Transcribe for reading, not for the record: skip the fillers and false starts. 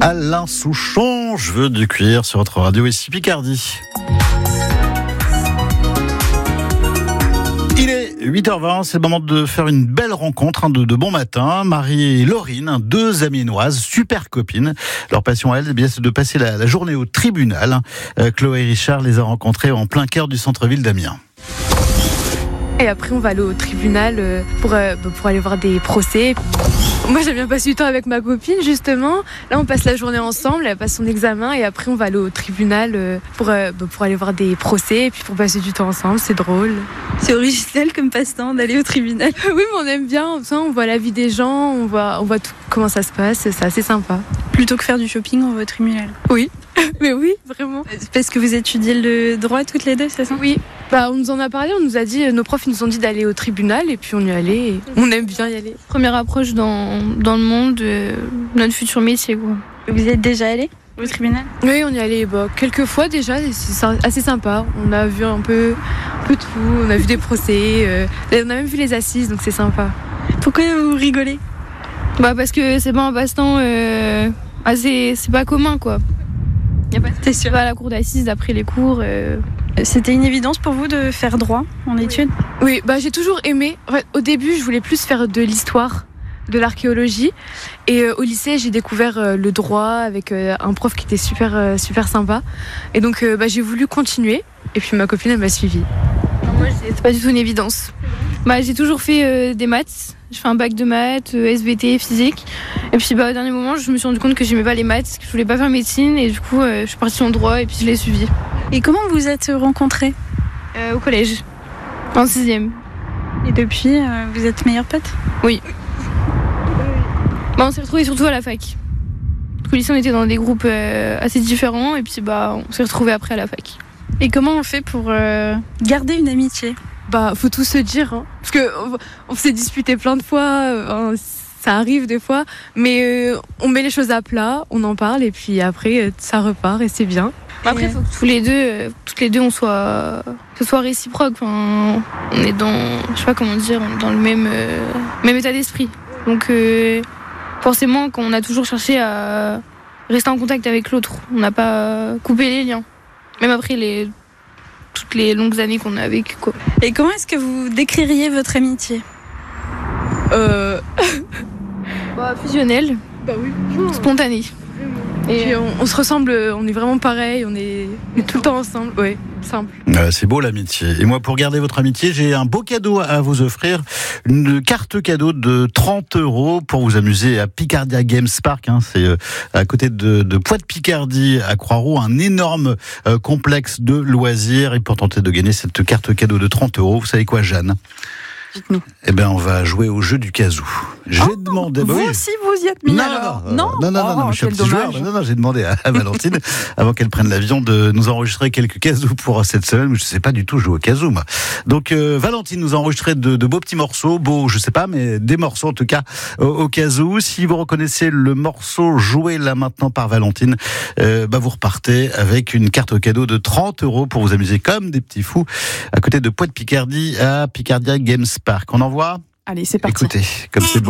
Alain Souchon, je veux du cuir sur votre radio ici Picardie. Il est 8h20, c'est le moment de faire une belle rencontre de bon matin. Marie et Laurine, deux amiénoises, super copines. Leur passion à elles, c'est de passer la journée au tribunal. Chloé et Richard les a rencontrés en plein cœur du centre-ville d'Amiens. Et après, on va aller au tribunal pour aller voir des procès. Moi, j'aime bien passer du temps avec ma copine, justement. Là, on passe la journée ensemble, elle passe son examen et après, on va aller au tribunal pour aller voir des procès et puis pour passer du temps ensemble. C'est drôle. C'est original comme passe-temps d'aller au tribunal. Oui, mais on aime bien. On voit la vie des gens, on voit tout, comment ça se passe. C'est assez sympa. Plutôt que faire du shopping, on va au tribunal. Oui, mais oui, vraiment. Parce que vous étudiez le droit toutes les deux, c'est ça ? Oui. On nous en a parlé, on nous a dit, nos profs nous ont dit d'aller au tribunal et puis on y allait et on aime bien y aller. Première approche dans le monde de notre futur métier, quoi. Vous y êtes déjà allé au tribunal ? Oui, on y allait quelques fois déjà, c'est assez sympa. On a vu un peu tout, on a vu des procès, on a même vu les assises, donc c'est sympa. Pourquoi vous rigolez ? Parce que c'est pas un passe-temps c'est pas commun, quoi. T'es sûr ? À la cour d'assises après les cours. C'était une évidence pour vous de faire droit en études ? Oui, j'ai toujours aimé. Au début, je voulais plus faire de l'histoire, de l'archéologie. Et au lycée, j'ai découvert le droit avec un prof qui était super, super sympa. Et donc, j'ai voulu continuer. Et puis ma copine, elle m'a suivie. Moi, c'est pas du tout une évidence. J'ai toujours fait des maths. Je fais un bac de maths, SVT, physique. Et puis au dernier moment, je me suis rendu compte que j'aimais pas les maths, que je voulais pas faire médecine. Et du coup, je suis partie en droit et puis je l'ai suivi. Et comment vous êtes rencontrés ? Au collège, en 6e. Et depuis, vous êtes meilleures potes ? Oui. On s'est retrouvés surtout à la fac. Au lycée, on était dans des groupes assez différents. Et puis on s'est retrouvés après à la fac. Et comment on fait pour garder une amitié ? Faut tout se dire, hein. Parce que on s'est disputé plein de fois, ça arrive des fois, mais on met les choses à plat, on en parle et puis après ça repart et c'est bien. Après, il faut que toutes les deux, que ce soit réciproque. On est dans, je sais pas comment dire, dans le même état d'esprit. Donc forcément, quand on a toujours cherché à rester en contact avec l'autre, on n'a pas coupé les liens, même après toutes les longues années qu'on a vécues, quoi. Et comment est-ce que vous décririez votre amitié ? Fusionnelle. Oui. Spontanée. Et puis on se ressemble, on est vraiment pareil, on est tout le temps ensemble, ouais, simple. C'est beau l'amitié. Et moi, pour garder votre amitié, j'ai un beau cadeau à vous offrir. Une carte cadeau de 30 € pour vous amuser à Picardia Games Park. C'est à côté de Poix-de-Picardie, à Croix-Rouge, un énorme complexe de loisirs. Et pour tenter de gagner cette carte cadeau de 30 €, vous savez quoi, Jeanne ? Dites-nous. On va jouer au jeu du casou. J'ai demandé. Vous aussi, vous y êtes mis alors ? Non, je suis un petit joueur. Non, j'ai demandé à Valentine, avant qu'elle prenne l'avion, de nous enregistrer quelques casous pour cette semaine. Je ne sais pas du tout jouer au casou, moi. Donc, Valentine nous a enregistré de beaux petits morceaux. Beaux, je sais pas, mais des morceaux en tout cas au casou. Si vous reconnaissez le morceau joué là maintenant par Valentine, vous repartez avec une carte cadeau de 30 € pour vous amuser comme des petits fous à côté de Poix-de-Picardie à Picardia Games Park. On envoie ? Allez, c'est parti. Écoutez, comme c'est beau.